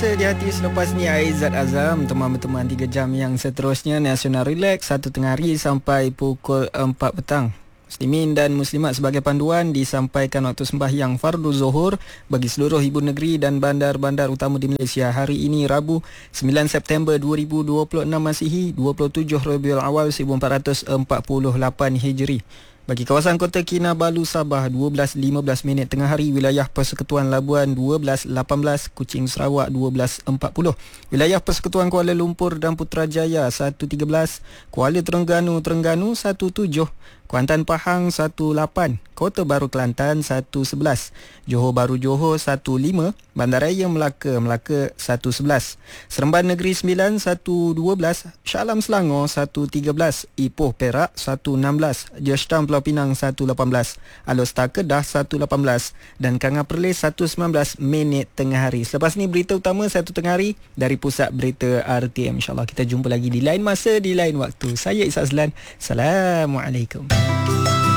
Di hati selepas ni Aizat Azam teman-teman 3 jam yang seterusnya Nasional Relax 1 tengah hari sampai pukul 4 petang. Muslimin dan muslimat sebagai panduan disampaikan waktu sembahyang fardu zuhur bagi seluruh ibu negeri dan bandar-bandar utama di Malaysia hari ini Rabu 9 September 2026 Masihi 27 Rabiul Awal 1448 Hijri. Bagi kawasan Kota Kinabalu Sabah 12.15 tengah hari, wilayah Persekutuan Labuan 12.18, Kuching Sarawak 12.40, wilayah Persekutuan Kuala Lumpur dan Putrajaya 1.13, Kuala Terengganu 1.7, Kuantan Pahang 1.8, Kota Baru Kelantan 1.11, Johor Bahru Johor 1.5, Bandaraya Melaka 1.11, Seremban Negeri 9 1.12, Shah Alam Selangor 1.13, Ipoh Perak 1.16, Jeshtan Pulau Pinang 1.18, Alor Kedah 1.18 dan Kanga Perlis 1.19 tengah hari. Selepas ni berita utama 1 tengah hari dari Pusat Berita RTM. InsyaAllah kita jumpa lagi di lain masa, di lain waktu. Saya Izzat Azlan. Assalamualaikum.